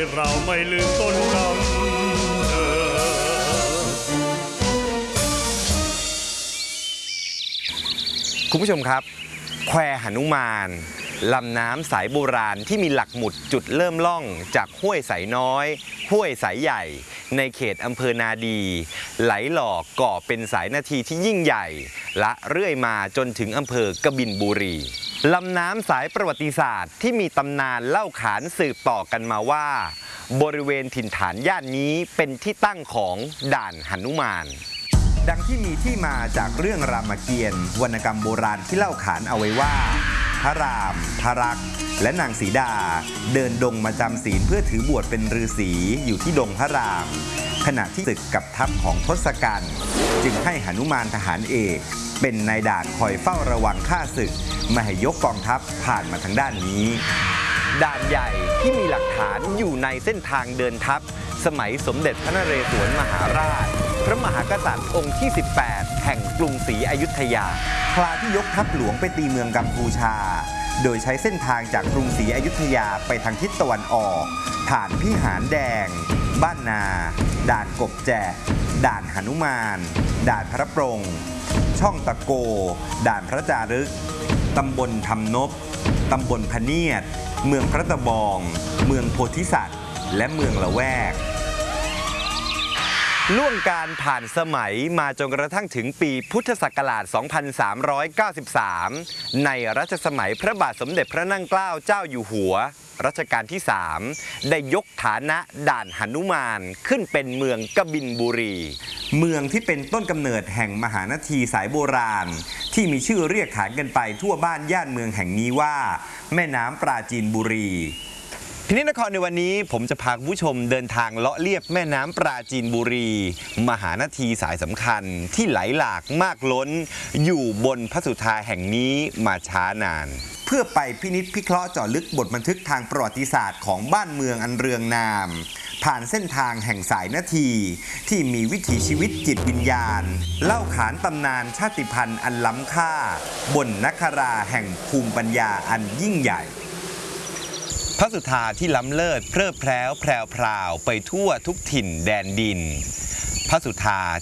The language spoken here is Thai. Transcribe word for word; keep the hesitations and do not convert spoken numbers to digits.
เราไม่ลืมต้นกำเนิดคุณผู้ชมครับแควหนุมานลำน้ำสายโบราณที่มีหลักหมุดจุดเริ่มล่องจากห้วยสายน้อยห้วยสายใหญ่ในเขตอำเภอนาดีไหลหลอกก่อเป็นสายนาทีที่ยิ่งใหญ่และเรื่อยมาจนถึงอำเภอกบินบุรีลำน้ำสายประวัติศาสตร์ที่มีตำนานเล่าขานสืบต่อกันมาว่าบริเวณถิ่นฐานย่านนี้เป็นที่ตั้งของด่านหนุมานดังที่มีที่มาจากเรื่องรามเกียรติ์วรรณกรรมโบราณที่เล่าขานเอาไว้ว่าพระรามพระรักษ์และนางสีดาเดินดงมาจำศีลเพื่อถือบวชเป็นฤาษีอยู่ที่ดงพระรามขณะที่ศึกกับทัพของทศกัณฐ์จึงให้หนุมานทหารเอกเป็นนายด่านคอยเฝ้าระวังข้าศึกไม่ให้ยกกองทัพผ่านมาทางด้านนี้ด่านใหญ่ที่มีหลักฐานอยู่ในเส้นทางเดินทัพสมัยสมเด็จพระนเรศวรมหาราชพระมหากษัตริย์องค์ที่สิบแปดแห่งกรุงศรีอยุธยาคราที่ยกทัพหลวงไปตีเมืองกัมพูชาโดยใช้เส้นทางจากกรุงศรีอยุธยาไปทางทิศตะวันออกผ่านพิหารแดงบ้านนาด่านกบแจด่านหนุมานด่านพระปรงช่องตะโกด่านพระจารึกตำบลทำนบตำบลพเนียดเมืองพระตะบองเมืองโพธิสัตว์และเมืองละแวกล่วงการผ่านสมัยมาจนกระทั่งถึงปีพุทธศักราช สองพันสามร้อยเก้าสิบสาม ในรัชสมัยพระบาทสมเด็จพระนั่งเกล้าเจ้าอยู่หัวรัชกาลที่ สาม ได้ยกฐานะด่านหนุมานขึ้นเป็นเมืองกบินบุรีเมืองที่เป็นต้นกำเนิดแห่งมหานาทีสายโบราณที่มีชื่อเรียกขานกันไปทั่วบ้านย่านเมืองแห่งนี้ว่าแม่น้ำปราจีนบุรีพินิจนครในวันนี้ผมจะพาคุณผู้ชมเดินทางเลาะเลียบแม่น้ำปราจีนบุรีมหานาทีสายสำคัญที่ไหลหลากมากล้นอยู่บนพระสุธาแห่งนี้มาช้านานเพื่อไปพินิจพิเคราะห์เจาะลึกบทบันทึกทางประวัติศาสตร์ของบ้านเมืองอันเรืองนามผ่านเส้นทางแห่งสายนาทีที่มีวิถีชีวิตจิตวิญญาณเล่าขานตำนานชาติพันธุ์อันล้ำค่าบนนคราแห่งภูมิปัญญาอันยิ่งใหญ่พระสุธาที่ล้ำเลิศเพลิดเพลิ้วแพรวพราวไปทั่วทุกถิ่นแดนดินพระสุธา